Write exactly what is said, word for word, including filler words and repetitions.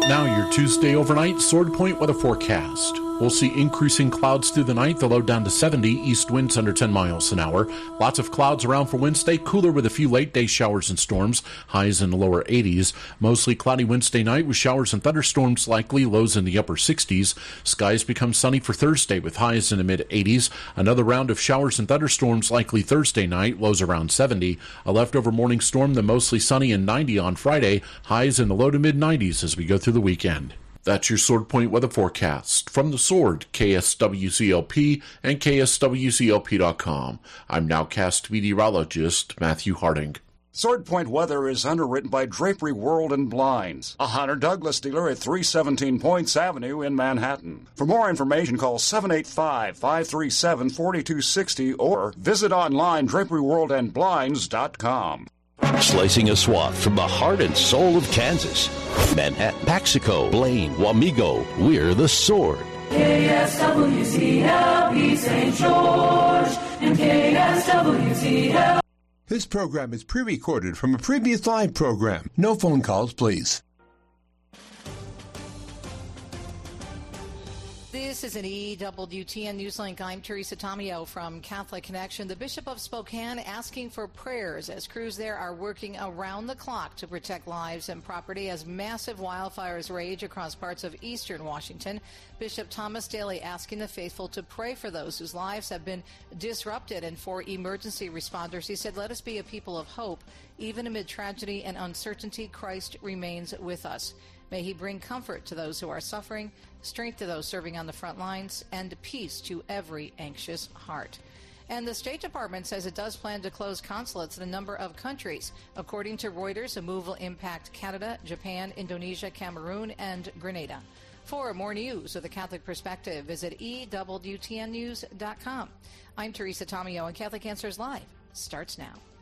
Now your Tuesday overnight Sword Point weather forecast. We'll see increasing clouds through the night, the low down to seventy, east winds under ten miles an hour. Lots of clouds around for Wednesday, cooler with a few late day showers and storms, highs in the lower eighties. Mostly cloudy Wednesday night with showers and thunderstorms likely, lows in the upper sixties. Skies become sunny for Thursday with highs in the mid eighties. Another round of showers and thunderstorms likely Thursday night, lows around seventy. A leftover morning storm, then mostly sunny and ninety on Friday, highs in the low to mid nineties as we go through the weekend. That's your Sword Point weather forecast. From the Sword, K S W C L P and K S W C L P dot com. I'm nowcast meteorologist Matthew Harding. Sword Point weather is underwritten by Drapery World and Blinds, a Hunter Douglas dealer at three seventeen Points Avenue in Manhattan. For more information, call seven eight five, five three seven, four two six zero or visit online drapery world and blinds dot com. Slicing a swath from the heart and soul of Kansas. Manhattan, Paxico, Blaine, Wamego, we're the Sword. K S W C L P Saint George and K S W C L. This program is pre-recorded from a previous live program. No phone calls, please. This is an E W T N Newslink. I'm Teresa Tomeo from Catholic Connection. The Bishop of Spokane asking for prayers as crews there are working around the clock to protect lives and property as massive wildfires rage across parts of eastern Washington. Bishop Thomas Daly asking the faithful to pray for those whose lives have been disrupted and for emergency responders. He said, "Let us be a people of hope. Even amid tragedy and uncertainty, Christ remains with us. May he bring comfort to those who are suffering, strength to those serving on the front lines, and peace to every anxious heart." And the State Department says it does plan to close consulates in a number of countries. According to Reuters, the move will impact Canada, Japan, Indonesia, Cameroon, and Grenada. For more news with a Catholic perspective, visit E W T N news dot com. I'm Teresa Tomeo, and Catholic Answers Live starts now.